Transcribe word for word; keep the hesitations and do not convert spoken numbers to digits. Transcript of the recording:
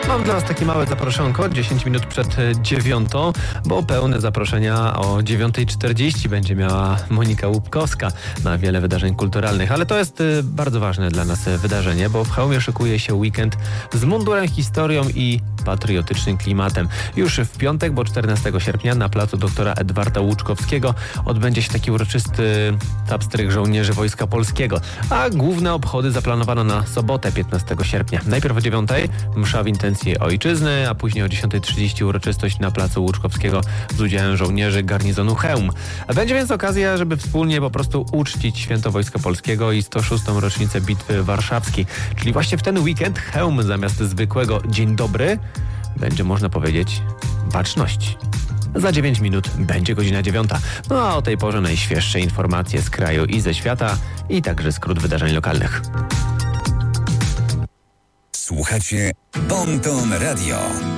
Mam dla Was takie małe zaproszonko, dziesięć minut przed dziewiątą, bo pełne zaproszenia o dziewiąta czterdzieści będzie miała Monika Łupkowska na wiele wydarzeń kulturalnych. Ale to jest bardzo ważne dla nas wydarzenie, bo w Chełmie szykuje się weekend z mundurem, historią i patriotycznym klimatem. Już w piątek, bo czternastego sierpnia na placu doktora Edwarda Łuczkowskiego odbędzie się taki uroczysty tapstryk żołnierzy Wojska Polskiego, a główne obchody zaplanowano na sobotę piętnastego sierpnia. Najpierw o dziewiątej msza w intencji ojczyzny, a później o dziesiąta trzydzieści uroczystość na placu Łuczkowskiego z udziałem żołnierzy garnizonu Chełm. Będzie więc okazja, żeby wspólnie po prostu uczcić święto Wojska Polskiego i sto szóstą rocznicę Bitwy Warszawskiej. Czyli właśnie w ten weekend Chełm zamiast zwykłego dzień dobry będzie, można powiedzieć, baczność. Za dziewięć minut będzie godzina dziewiąta. No a o tej porze najświeższe informacje z kraju i ze świata i także skrót wydarzeń lokalnych. Słuchacie Bon Ton Radio.